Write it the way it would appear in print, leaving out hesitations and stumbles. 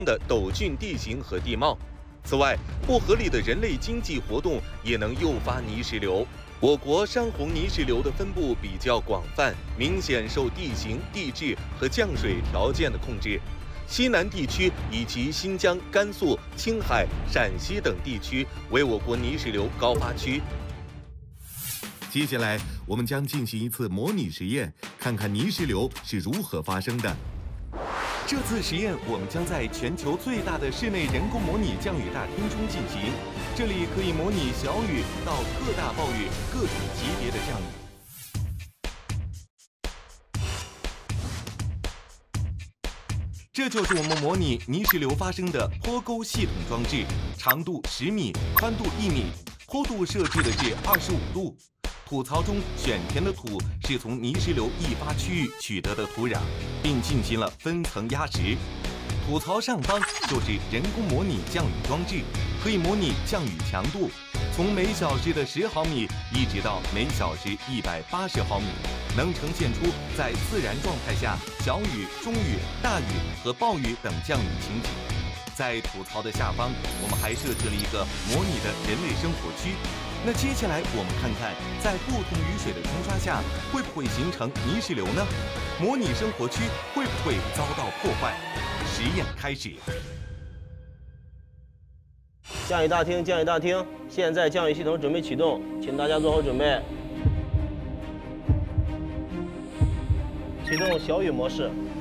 的陡峻地形和地貌。此外，不合理的人类经济活动也能诱发泥石流。我国山洪泥石流的分布比较广泛，明显受地形、地质和降水条件的控制。西南地区以及新疆、甘肃、青海、陕西等地区为我国泥石流高发区。接下来，我们将进行一次模拟实验，看看泥石流是如何发生的。这次实验，我们将在全球最大的室内人工模拟降雨大厅中进行，这里可以模拟小雨到特大暴雨各种级别的降雨。这就是我们模拟泥石流发生的坡沟系统装置，长度10米，宽度1米，坡度设置的是25度。土槽中选填的土是从泥石流易发区域取得的土壤，并进行了分层压实。土槽上方就是人工模拟降雨装置，可以模拟降雨强度，从每小时的10毫米一直到每小时180毫米，能呈现出在自然状态下小雨、中雨、大雨和暴雨等降雨情景。在土槽的下方，我们还设置了一个模拟的人类生活区。那接下来我们看看，在不同雨水的冲刷下，会不会形成泥石流呢？模拟生活区会不会遭到破坏？实验开始。 降雨大厅，降雨大厅，现在降雨系统准备启动，请大家做好准备。启动小雨模式。